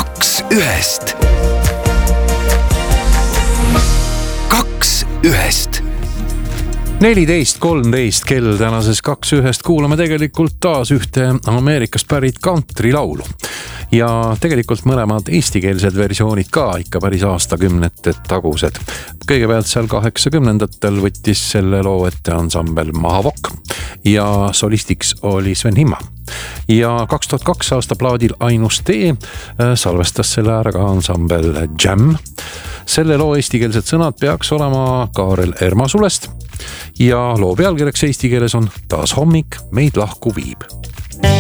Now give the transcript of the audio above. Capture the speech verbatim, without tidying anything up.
Kaks ühest. Kaks ühest. neliteist kolmteist kell tänases Kaks ühest kuulame tegelikult taas ühte Ameerikast pärit country laulu. Ja tegelikult mõlemad eestikeelsed versioonid ka ikka päris aastakümnete tagused. Kõigepealt seal kaheksakümnendatel võttis selle loo ette ansambel Mahavok ja solistiks oli Sven Himma. Ja kaks tuhat kaks aasta plaadil Ainus tee salvestas selle ära ka ansambel Jam. Selle loo eestikeelsed sõnad peaks olema Kaarel Ermasulest ja loo pealkirjaks eesti keeles on Taas hommik meid lahku viib.